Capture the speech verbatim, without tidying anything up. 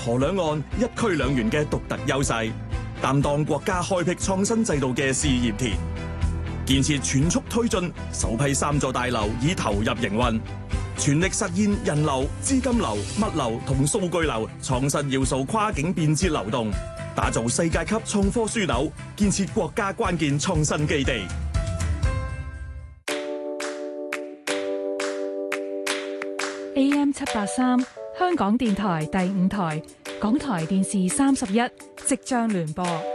河兩岸一區兩園嘅獨特優勢，擔當國家開闢創新制度嘅試驗田。建設全速推進，首批三座大樓已投入營運，全力實現人流、資金流、物流同數據流創新要素跨境便捷流動，打造世界級創科樞紐，建設國家關鍵創新基地。 A M 七八三，香港電台第五台，港台電視三十一，即將聯播。